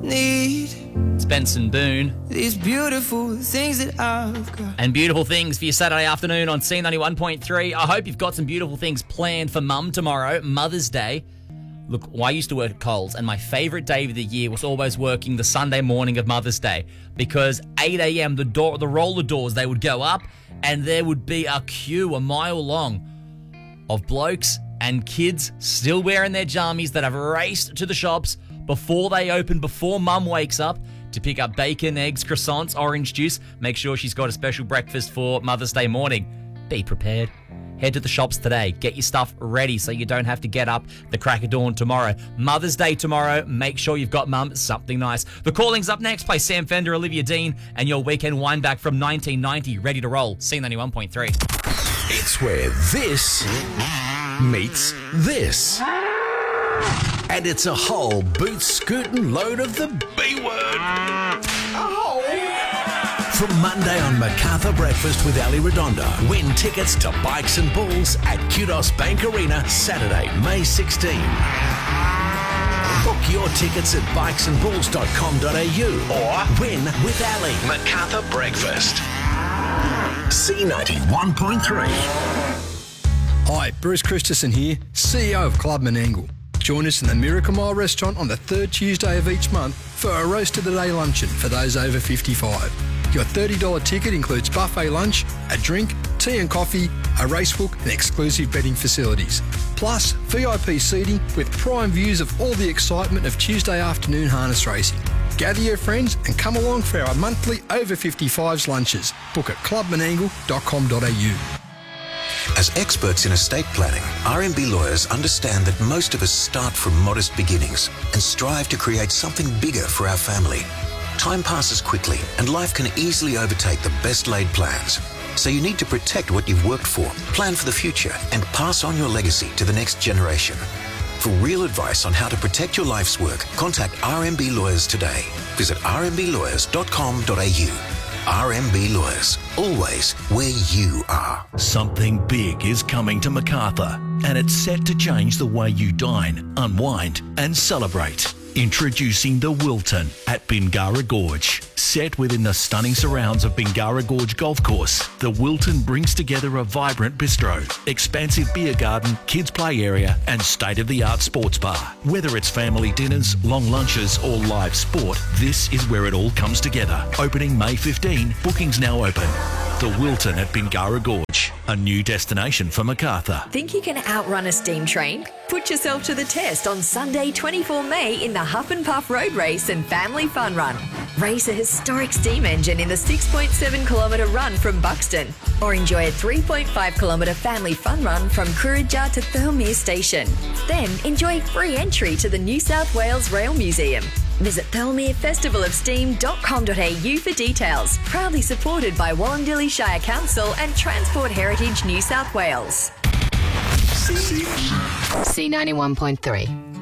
need. It's Benson Boone. These beautiful things that I've got. And beautiful things for your Saturday afternoon on C91.3. I hope you've got some beautiful things planned for Mum tomorrow, Mother's Day. Look, I used to work at Coles, and my favourite day of the year was always working the Sunday morning of Mother's Day, because 8 a.m. the roller doors, they would go up, and there would be a queue a mile long of blokes and kids still wearing their jammies that have raced to the shops before they open, before Mum wakes up, to pick up bacon, eggs, croissants, orange juice. Make sure she's got a special breakfast for Mother's Day morning. Be prepared. Head to the shops today. Get your stuff ready so you don't have to get up the crack of dawn tomorrow. Mother's Day tomorrow. Make sure you've got Mum something nice. The Calling's up next. Play Sam Fender, Olivia Dean, and your weekend wind back from 1990. Ready to roll. C91.3. It's where this meets this. And it's a whole boot scootin' load of the B word. From Monday on MacArthur Breakfast with Ali Redondo, win tickets to Bikes and Bulls at Kudos Bank Arena Saturday, May 16. Book your tickets at bikesandbulls.com.au or win with Ali. MacArthur Breakfast. C91.3. Hi, Bruce Christensen here, CEO of Club Menangle. Join us in the Miracle Mile restaurant on the third Tuesday of each month for a roast of the day luncheon for those over 55. Your $30 ticket includes buffet lunch, a drink, tea and coffee, a racebook and exclusive betting facilities. Plus, VIP seating with prime views of all the excitement of Tuesday afternoon harness racing. Gather your friends and come along for our monthly over 55s lunches. Book at clubmenangle.com.au. As experts in estate planning, RMB lawyers understand that most of us start from modest beginnings and strive to create something bigger for our family. Time passes quickly and life can easily overtake the best laid plans. So you need to protect what you've worked for, plan for the future, and pass on your legacy to the next generation. For real advice on how to protect your life's work, contact RMB Lawyers today. Visit rmblawyers.com.au. RMB Lawyers, always where you are. Something big is coming to MacArthur, and it's set to change the way you dine, unwind, and celebrate. Introducing the Wilton at Bingara Gorge. Set within the stunning surrounds of Bingara Gorge Golf Course, the Wilton brings together a vibrant bistro, expansive beer garden, kids play area, and state-of-the-art sports bar. Whether it's family dinners, long lunches, or live sport, this is where it all comes together. Opening May 15, bookings now open. The Wilton at Bingara Gorge, a new destination for MacArthur. Think you can outrun a steam train? Put yourself to the test on Sunday, 24 May in the Huff and Puff Road Race and Family Fun Run. Race a historic steam engine in the 6.7 kilometre run from Buxton, or enjoy a 3.5 kilometre family fun run from Kurraja to Thirlmere Station. Then enjoy free entry to the New South Wales Rail Museum. Visit thirlmerefestivalofsteam.com.au for details. Proudly supported by Wallandilly Shire Council and Transport Heritage New South Wales. C91.3.